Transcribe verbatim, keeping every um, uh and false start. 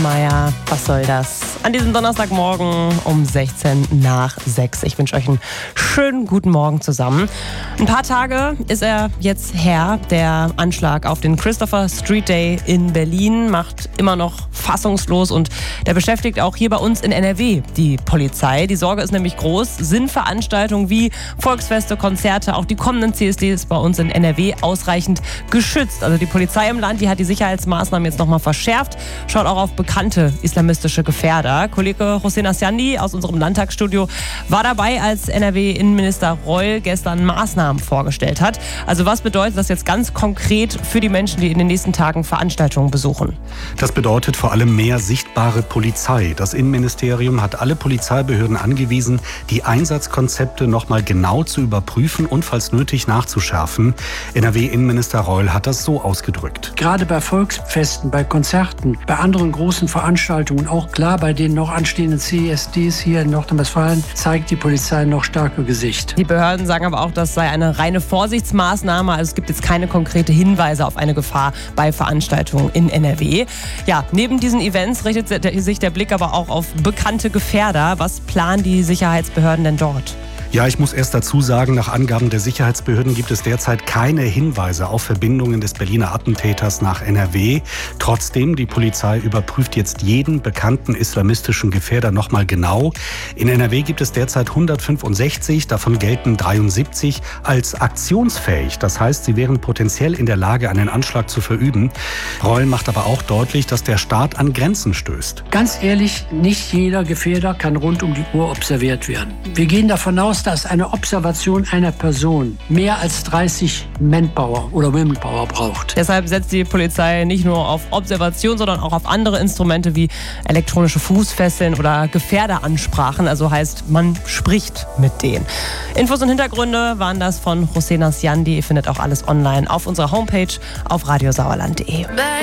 Grönemeyer, was soll das? An diesem Donnerstagmorgen um sechzehn nach sechs. Ich wünsche euch einen schönen guten Morgen zusammen. Ein paar Tage ist er jetzt her. Der Anschlag auf den Christopher Street Day in Berlin macht immer noch fassungslos und der beschäftigt auch hier bei uns in N R W die Polizei. Die Sorge ist nämlich groß. Sind Veranstaltungen wie Volksfeste, Konzerte, auch die kommenden C S Ds bei uns in N R W ausreichend geschützt? Also die Polizei im Land, die hat die Sicherheitsmaßnahmen jetzt nochmal verschärft, schaut auch auf bekannte islamistische Gefährder. Kollege Hossein Asyandi aus unserem Landtagsstudio war dabei, als N R W-Innenminister Reul gestern Maßnahmen vorgestellt hat. Also was bedeutet das jetzt ganz konkret für die Menschen, die in den nächsten Tagen Veranstaltungen besuchen? Das bedeutet vor allem mehr sichtbare Polizei. Das Innenministerium hat alle Polizeibehörden angewiesen, die Einsatzkonzepte nochmal genau zu überprüfen und falls nötig nachzuschärfen. N R W-Innenminister Reul hat das so ausgedrückt. Gerade bei Volksfesten, bei Konzerten, bei anderen großen Veranstaltungen, auch klar bei den noch anstehenden C S Ds hier in Nordrhein-Westfalen, zeigt die Polizei noch stärker Gesicht. Die Behörden sagen aber auch, das sei eine reine Vorsichtsmaßnahme. Also es gibt jetzt keine konkrete Hinweise auf eine Gefahr bei Veranstaltungen in N R W. Ja, neben diesen Events richtet sich der Blick aber auch auf bekannte Gefährder. Was planen die Sicherheitsbehörden denn dort? Ja, ich muss erst dazu sagen, nach Angaben der Sicherheitsbehörden gibt es derzeit keine Hinweise auf Verbindungen des Berliner Attentäters nach N R W. Trotzdem, die Polizei überprüft jetzt jeden bekannten islamistischen Gefährder nochmal genau. In N R W gibt es derzeit hundertfünfundsechzig, davon gelten dreiundsiebzig als aktionsfähig. Das heißt, sie wären potenziell in der Lage, einen Anschlag zu verüben. Reul macht aber auch deutlich, dass der Staat an Grenzen stößt. Ganz ehrlich, nicht jeder Gefährder kann rund um die Uhr observiert werden. Wir gehen davon aus, dass eine Observation einer Person mehr als dreißig Manpower oder Womenpower braucht. Deshalb setzt die Polizei nicht nur auf Observation, sondern auch auf andere Instrumente wie elektronische Fußfesseln oder Gefährderansprachen. Also heißt, man spricht mit denen. Infos und Hintergründe waren das von Hossein Asyandi. Ihr findet auch alles online auf unserer Homepage auf radiosauerland punkt de.